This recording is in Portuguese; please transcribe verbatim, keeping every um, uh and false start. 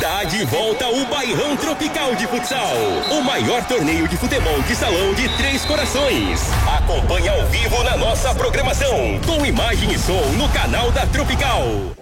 Está de volta o Bairrão Tropical de Futsal, o maior torneio de futebol de salão de Três Corações. Acompanhe ao vivo na nossa programação, com imagem e som no canal da Tropical.